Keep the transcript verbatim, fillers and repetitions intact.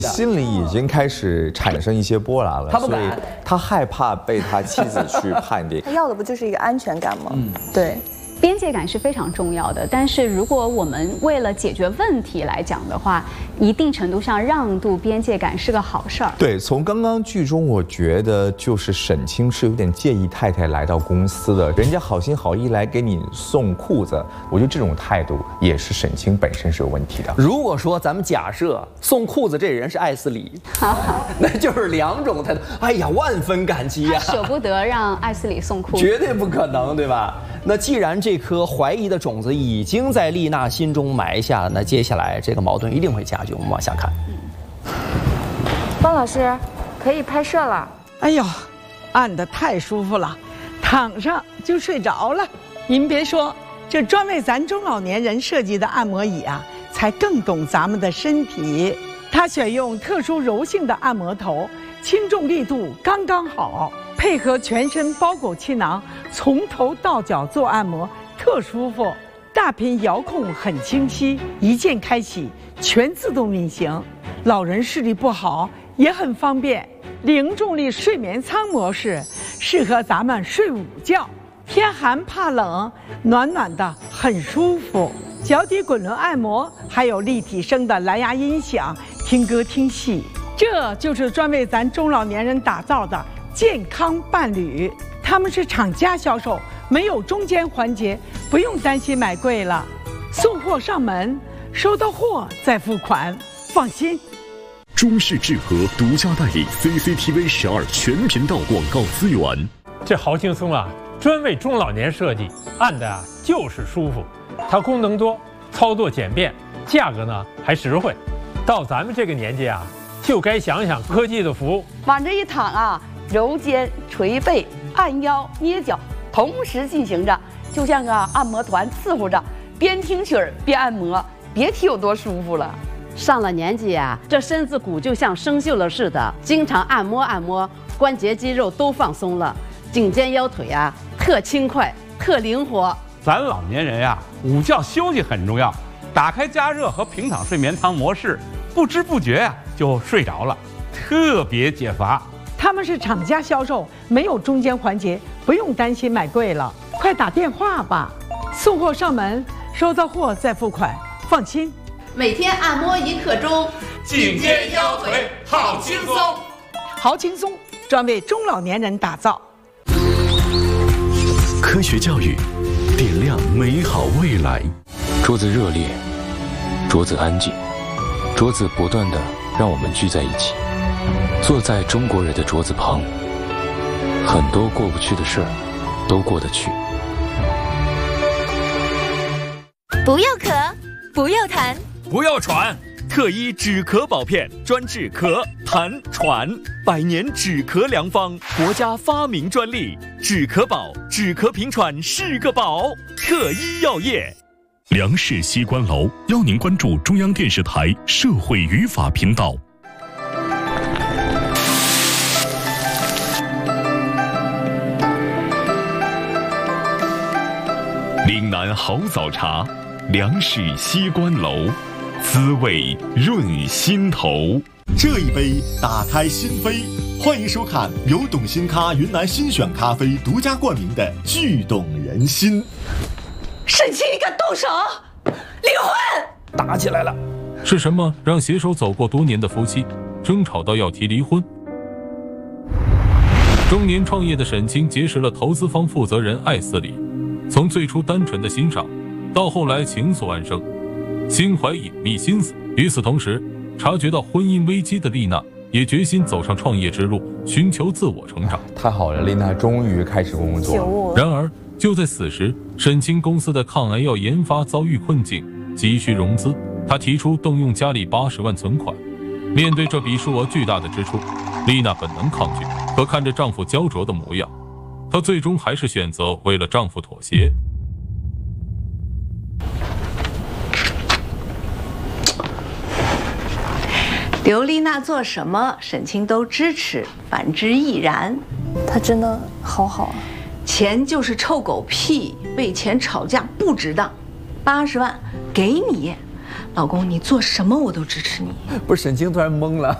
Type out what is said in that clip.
心里已经开始产生一些波澜了， 他不敢， 所以他害怕被他妻子去判定。 他要的不就是一个安全感吗？嗯，对。 边界感是非常重要的，但是如果我们为了解决问题来讲的话，一定程度上让渡边界感是个好事儿。 对，从刚刚剧中，我觉得就是沈清是有点介意太太来到公司的，人家好心好意来给你送裤子，我觉得这种态度也是沈清本身是有问题的。 如果说咱们假设送裤子这人是艾斯里，那就是两种态度。哎呀，万分感激呀、啊， 舍不得让艾斯里送裤子， 绝对不可能，对吧？那既然这颗怀疑的种子已经在丽娜心中埋下，那接下来这个矛盾一定会加剧。我们往下看。 方老师，可以拍摄了。 哎呦，按得太舒服了，躺上就睡着了。您别说，这专为咱中老年人设计的按摩椅啊，才更懂咱们的身体。它选用特殊柔性的按摩头，轻重力度刚刚好。配合全身包裹气囊，从头到脚做按摩，特舒服。大屏遥控很清晰，一键开启，全自动运行。老人视力不好也很方便。零重力睡眠舱模式适合咱们睡午觉，天寒怕冷，暖暖的很舒服。脚底滚轮按摩，还有立体声的蓝牙音响，听歌听戏。这就是专为咱中老年人打造的健康伴侣，他们是厂家销售，没有中间环节，不用担心买贵了。送货上门，收到货再付款，放心。 中式智和独家代理 C C T V 十二全频道广告资源。 这好轻松啊，专为中老年设计，按的啊就是舒服。它功能多，操作简便，价格呢还实惠。到咱们这个年纪啊，就该想想科技的福。 往这一躺啊，揉肩、捶背、按腰、捏脚，同时进行着，就像个按摩团伺候着，边听曲儿边按摩，别提有多舒服了。 上了年纪啊，这身子骨就像生锈了似的，经常按摩按摩，关节肌肉都放松了，颈肩腰腿啊特轻快、特灵活。 咱老年人呀、啊，午觉休息很重要，打开加热和平躺睡眠舱模式，不知不觉呀、啊、就睡着了，特别解乏。 他们是厂家销售，没有中间环节，不用担心买贵了。快打电话吧，送货上门，收到货再付款，放心。 每天按摩一刻钟， 颈肩腰腿好轻松， 好轻松，专为中老年人打造。 科学教育，点亮美好未来。 桌子热烈，桌子安静，桌子不断的让我们聚在一起。坐在中国人的桌子旁，很多过不去的事儿都过得去。 不要咳，不要痰， 不要喘， 特医止咳宝片，专治咳、痰、喘，百年止咳良方，国家发明专利。止咳宝，止咳平喘是个宝。特医药业。梁氏西关楼邀您关注中央电视台社会语法频道。岭南好早茶，梁氏西关楼，滋味润心头。 这一杯打开心扉，欢迎收看由董新咖云南新选咖啡独家冠名的《剧动人心》。 沈清，你敢动手？离婚！ 打起来了。 是什么让携手走过多年的夫妻争吵到要提离婚？中年创业的沈清结识了投资方负责人艾斯里，从最初单纯的欣赏，到后来情愫暗生，心怀隐秘心思。与此同时，察觉到婚姻危机的丽娜也决心走上创业之路，寻求自我成长。 太好了，丽娜终于开始工作。 然而就在此时，沈清公司的抗癌药研发遭遇困境，急需融资。他提出动用家里八十万存款。面对这笔数额巨大的支出，丽娜本能抗拒，可看着丈夫焦灼的模样，她最终还是选择为了丈夫妥协。 刘丽娜做什么，沈清都支持，反之亦然。 她真的好好啊！ 钱就是臭狗屁，为钱吵架不值当。八十万给你， 老公，你做什么我都支持你。 不是，沈清突然懵了。